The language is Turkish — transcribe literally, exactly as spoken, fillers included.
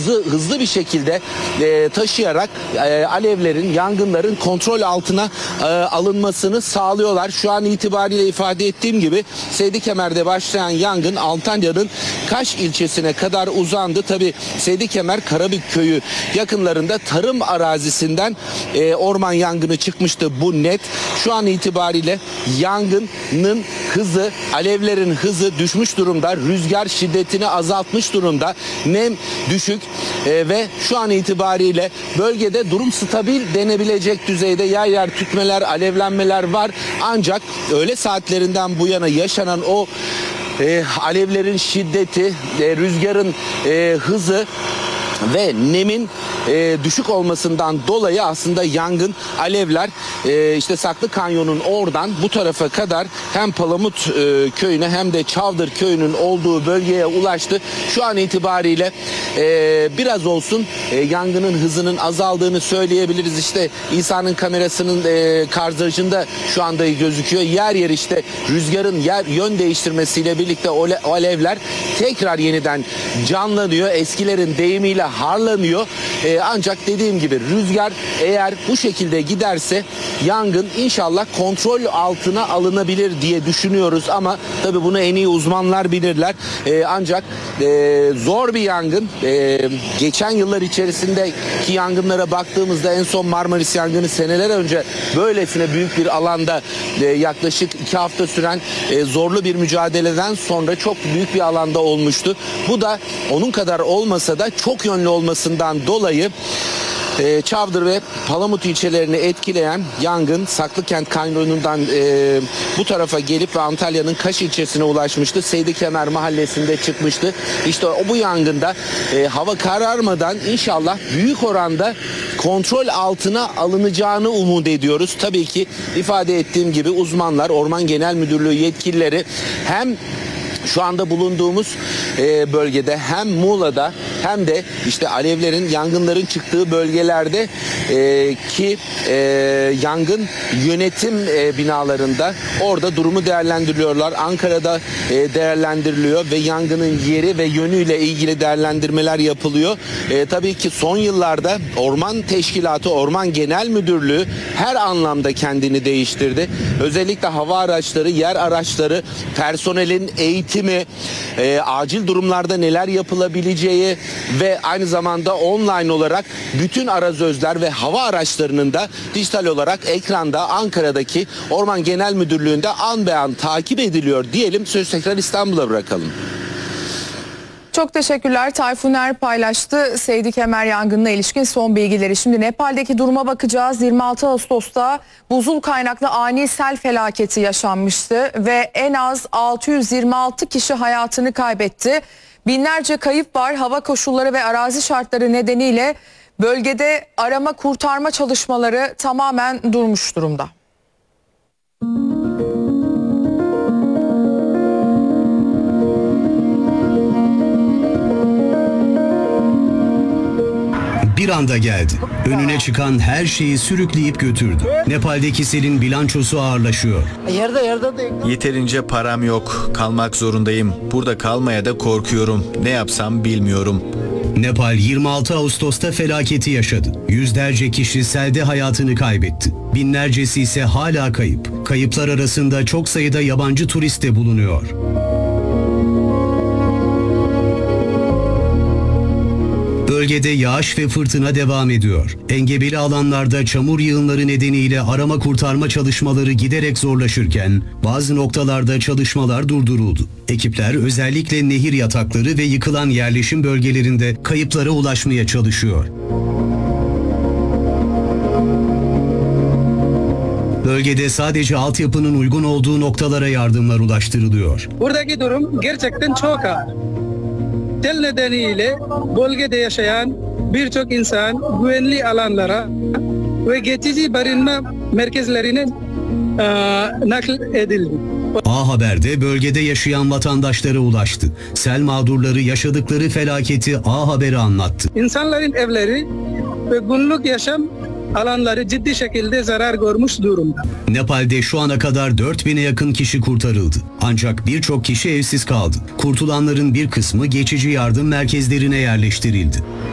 hızlı hızlı bir şekilde e, taşıyarak e, alevlerin, yangınların kontrol altına e, alınmasını sağlıyorlar. Şu an itibariyle ifade ettiğim gibi Seydikemer'de başlayan yangın Antalya'nın Kaş ilçesine kadar uzandı. Tabi Seydikemer Karabük köyü yakınlarında tarım arazisinden e, orman yangını çıkmıştı, bu net. Şu an itibariyle yangının hızı, alevlerin hızı düşmüş durumda. Rüzgar şiddetini azaltmış durumda. Nem düşük e, ve şu an itibariyle bölgede durum stabil denebilecek düzeyde. Yer yer tütmeler, alevlenmeler var. Ancak öğle saatlerinden bu yana yaşanan o e, alevlerin şiddeti, e, rüzgarın e, hızı ve nemin e, düşük olmasından dolayı aslında yangın, alevler e, işte Saklı Kanyon'un oradan bu tarafa kadar hem Palamut e, köyüne hem de Çavdır köyünün olduğu bölgeye ulaştı. Şu an itibariyle e, biraz olsun e, yangının hızının azaldığını söyleyebiliriz. İşte İsa'nın kamerasının e, kadrajında şu anda gözüküyor. Yer yer işte rüzgarın yer yön değiştirmesiyle birlikte o alevler tekrar yeniden canlanıyor. Eskilerin deyimiyle harlanıyor. Ee, ancak dediğim gibi rüzgar eğer bu şekilde giderse yangın inşallah kontrol altına alınabilir diye düşünüyoruz ama tabii bunu en iyi uzmanlar bilirler. Ee, ancak e, zor bir yangın. Ee, geçen yıllar içerisindeki yangınlara baktığımızda en son Marmaris yangını seneler önce böylesine büyük bir alanda e, yaklaşık iki hafta süren e, zorlu bir mücadeleden sonra çok büyük bir alanda olmuştu. Bu da onun kadar olmasa da çok yönlü olmasından dolayı e, Çavdır ve Palamut ilçelerini etkileyen yangın Saklıkent Kanyonu'ndan e, bu tarafa gelip ve Antalya'nın Kaş ilçesine ulaşmıştı. Seydikemer mahallesinde çıkmıştı. İşte o bu yangında e, hava kararmadan inşallah büyük oranda kontrol altına alınacağını umut ediyoruz. Tabii ki ifade ettiğim gibi uzmanlar, Orman Genel Müdürlüğü yetkilileri hem şu anda bulunduğumuz e, bölgede hem Muğla'da hem de işte alevlerin, yangınların çıktığı bölgelerde e, ki e, yangın yönetim e, binalarında orada durumu değerlendiriyorlar. Ankara'da e, değerlendiriliyor ve yangının yeri ve yönüyle ilgili değerlendirmeler yapılıyor. E, tabii ki son yıllarda Orman Teşkilatı, Orman Genel Müdürlüğü her anlamda kendini değiştirdi. Özellikle hava araçları, yer araçları, personelin eğitimi, e, acil durumlarda neler yapılabileceği ve aynı zamanda online olarak bütün arazözler ve hava araçlarının da dijital olarak ekranda Ankara'daki Orman Genel Müdürlüğü'nde an be an takip ediliyor diyelim. Söz tekrar İstanbul'a bırakalım. Çok teşekkürler. Tayfuner paylaştı Seydikemer yangınına ilişkin son bilgileri. Şimdi Nepal'deki duruma bakacağız. yirmi altı Ağustos'ta buzul kaynaklı ani sel felaketi yaşanmıştı ve en az altı yüz yirmi altı kişi hayatını kaybetti. Binlerce kayıp var. Hava koşulları ve arazi şartları nedeniyle bölgede arama kurtarma çalışmaları tamamen durmuş durumda. Bir anda geldi. Önüne çıkan her şeyi sürükleyip götürdü. Nepal'deki selin bilançosu ağırlaşıyor. Yeterince param yok. Kalmak zorundayım. Burada kalmaya da korkuyorum. Ne yapsam bilmiyorum. Nepal yirmi altı Ağustos'ta felaketi yaşadı. Yüzlerce kişi selde hayatını kaybetti. Binlercesi ise hala kayıp. Kayıplar arasında çok sayıda yabancı turist de bulunuyor. Bölgede yağış ve fırtına devam ediyor. Engebeli alanlarda çamur yığınları nedeniyle arama kurtarma çalışmaları giderek zorlaşırken bazı noktalarda çalışmalar durduruldu. Ekipler özellikle nehir yatakları ve yıkılan yerleşim bölgelerinde kayıplara ulaşmaya çalışıyor. Bölgede sadece altyapının uygun olduğu noktalara yardımlar ulaştırılıyor. Buradaki durum gerçekten çok ağır. Sel nedeniyle bölgede yaşayan birçok insan güvenli alanlara ve geçici barınma merkezlerine e, nakl edildi. A Haber'de bölgede yaşayan vatandaşlara ulaştı. Sel mağdurları yaşadıkları felaketi A Haber'e anlattı. İnsanların evleri ve günlük yaşam alanları ciddi şekilde zarar görmüş durumda. Nepal'de şu ana kadar dört bine yakın kişi kurtarıldı. Ancak birçok kişi evsiz kaldı. Kurtulanların bir kısmı geçici yardım merkezlerine yerleştirildi.